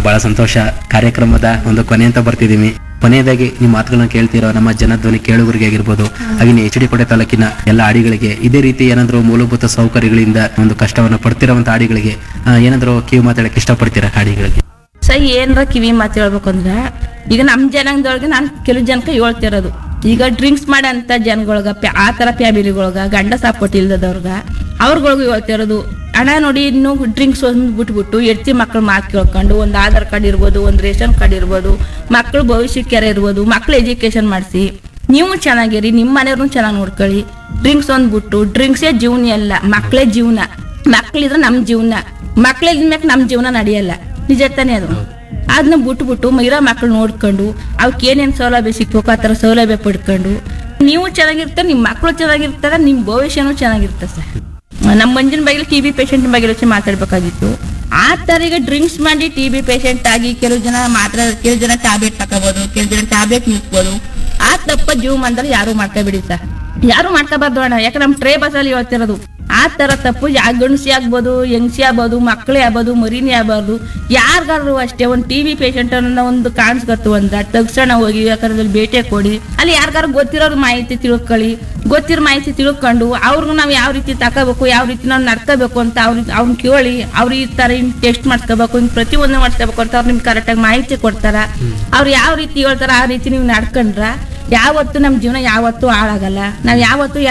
ಬಹಳ ಸಂತೋಷ. ಕಾರ್ಯಕ್ರಮದ ಒಂದು ಕೊನೆ ಅಂತ ಬರ್ತಿದೀವಿ. ಕೊನೆಯದಾಗಿ ನಿಮ್ಮ ಮಾತುಗಳನ್ನ ಕೇಳ್ತಿರೋ ನಮ್ಮ ಜನಧ್ವನಿ ಕೇಳುಗರಿಗೆ ಆಗಿರ್ಬೋದು, ಹಾಗೆ ಎಚ್ ಡಿ ಕೋಟೆ ತಾಲೂಕಿನ ಎಲ್ಲ ಆಡಿಗಳಿಗೆ ಇದೇ ರೀತಿ ಏನಾದ್ರು ಮೂಲಭೂತ ಸೌಕರ್ಯಗಳಿಂದ ಒಂದು ಕಷ್ಟವನ್ನ ಪಡ್ತಿರೋಂತ ಆಡಿಗಳಿಗೆ ಏನಾದ್ರು ಕಿವಿ ಮಾತಾಡಕ್ಕೆ ಇಷ್ಟಪಡ್ತೀರಾ ಆಡಿಗಳಿಗೆ? ಸರ್ ಏನಾರ ಕಿವಿ ಮಾತು ಹೇಳ್ಬೇಕು ಅಂದ್ರೆ, ಈಗ ನಮ್ಮ ಜನಾಂಗದೊಳಗೆ ನಾನು ಕೆಲವು ಜನಕ್ಕೆ ಹೇಳ್ತಿರೋದು, ಈಗ ಡ್ರಿಂಕ್ಸ್ ಮಾಡಂತ ಜನಗಳ್ಗ ಆ ಥರ ಫ್ಯಾಮಿಲಿಗಳ್ಗ ಗಂಡ ಸಪೋರ್ಟ್ ಇಲ್ದದವ್ರಗ ಅವ್ರಗಳ್ಗೂ ಹೇಳ್ತಿರೋದು, ಹಣ ನೋಡಿ ಇನ್ನು ಡ್ರಿಂಕ್ಸ್ ಒಂದು ಬಿಟ್ಬಿಟ್ಟು ಹೆಡ್ತಿ ಮಕ್ಳು ಮಾತು ಕೇಳ್ಕೊಂಡು ಒಂದು ಆಧಾರ್ ಕಾರ್ಡ್ ಇರ್ಬೋದು, ಒಂದು ರೇಷನ್ ಕಾರ್ಡ್ ಇರ್ಬೋದು, ಮಕ್ಳು ಭವಿಷ್ಯಕ್ಕೆ ಇರ್ಬೋದು, ಮಕ್ಳು ಎಜುಕೇಶನ್ ಮಾಡಿಸಿ, ನೀವು ಚೆನ್ನಾಗಿರಿ, ನಿಮ್ಮ ಮನೆಯವ್ರನ್ನೂ ಚೆನ್ನಾಗಿ ನೋಡ್ಕೊಳ್ಳಿ. ಡ್ರಿಂಕ್ಸ್ ಒಂದು ಬಿಟ್ಟು, ಡ್ರಿಂಕ್ಸೇ ಜೀವನ ಅಲ್ಲ, ಮಕ್ಕಳೇ ಜೀವನ. ಮಕ್ಳಿದ್ರೆ ನಮ್ಮ ಜೀವನ, ಮಕ್ಳಿದ್ಮ್ಯಾಕೆ ನಮ್ಮ ಜೀವನ ನಡೆಯಲ್ಲ. ನಿಜ ತಾನೇ ಅದು. ಅದನ್ನ ಬಿಟ್ಬಿಟ್ಟು ಇರೋ ಮಕ್ಳು ನೋಡ್ಕೊಂಡು ಅವಕ್ಕೆ ಏನೇನು ಸೌಲಭ್ಯ ಸಿಗ್ಬೇಕು ಆ ಥರ ಸೌಲಭ್ಯ ಪಡ್ಕೊಂಡು ನೀವು ಚೆನ್ನಾಗಿರ್ತಾರೆ, ನಿಮ್ಮ ಮಕ್ಕಳು ಚೆನ್ನಾಗಿರ್ತಾರೆ, ನಿಮ್ಮ ಭವಿಷ್ಯನೂ ಚೆನ್ನಾಗಿರುತ್ತೆ ಸರ್. ನಮ್ಮ ಮಂಜಿನ ಬಗ್ಗೆ ಟಿ ಬಿ ಪೇಷಂಟ್ ಬಗ್ಗೆ ಯೋಚನೆ ಮಾತಾಡ್ಬೇಕಾಗಿತ್ತು. ಆ ಥರ ಈಗ ಡ್ರಿಂಕ್ಸ್ ಮಾಡಿ ಟಿ ಬಿ ಪೇಷಂಟ್ ಆಗಿ ಕೆಲವು ಜನ ಟ್ಯಾಬ್ಲೆಟ್ ತಗೋಬೋದು, ಕೆಲವು ಜನ ಟ್ಯಾಬ್ಲೆಟ್ ನಿಲ್ಸ್ಬೋದು. ಆ ತಪ್ಪ ಜೀವಮಾನದಲ್ಲಿ ಯಾರು ಮಾಡ್ಕೋಬೇಡಿ ಸರ್, ಯಾರು ಮಾಡ್ಕೋಬಾರ್ದು ಅಣ್ಣ. ಯಾಕಂದ್ರೆ ನಮ್ಮ ಟ್ರೇ ಬಸ್ಸಲ್ಲಿ ಹೇಳ್ತಿರೋದು ಆ ಥರ ತಪ್ಪು ಗಂಡಸಿ ಆಗ್ಬೋದು, ಹೆಂಗಸಿ ಆಗ್ಬೋದು, ಮಕ್ಕಳೇ ಆಗ್ಬೋದು, ಮರಿನೇ ಆಗ್ಬಾರ್ದು. ಯಾರಿಗಾದ್ರು ಅಷ್ಟೇ ಒಂದು ಟಿ ಬಿ ಪೇಷಂಟ್ ಅನ್ನೋ ಒಂದು ಕಾಣಿಸ್ಕೊತು ಅಂದ್ರೆ ತಕ್ಷಣ ಹೋಗಿ ಯಾಕಂದ್ರೆ ಭೇಟಿ ಕೊಡಿ. ಅಲ್ಲಿ ಯಾರಿಗಾರು ಗೊತ್ತಿರೋರು ಮಾಹಿತಿ ತಿಳ್ಕೊಳ್ಳಿ, ಗೊತ್ತಿರೋ ಮಾಹಿತಿ ತಿಳ್ಕೊಂಡು ಅವ್ರಿಗೂ ನಾವು ಯಾವ ರೀತಿ ತಗೋಬೇಕು, ಯಾವ ರೀತಿ ನಾವು ನಡ್ಕೋಬೇಕು ಅಂತ ಅವ್ರನ್ನ ಕೇಳಿ, ಅವ್ರು ಈ ಥರ ಹಿಂಗೆ ಟೆಸ್ಟ್ ಮಾಡ್ಕೋಬೇಕು, ಹಿಂಗೆ ಪ್ರತಿಯೊಂದು ಮಾಡ್ಕೋಬೇಕು ಅಂತ ಅವ್ರು ನಿಮ್ಗೆ ಕರೆಕ್ಟಾಗಿ ಮಾಹಿತಿ ಕೊಡ್ತಾರ. ಅವ್ರು ಯಾವ ರೀತಿ ಹೇಳ್ತಾರ ಆ ರೀತಿ ನೀವು ನಡ್ಕೊಂಡ್ರ ಯಾವತ್ತು ನಮ್ಮ ಜೀವನ ಯಾವತ್ತೂ ಹಾಳಾಗಲ್ಲ. ನಾವು ಯಾವತ್ತು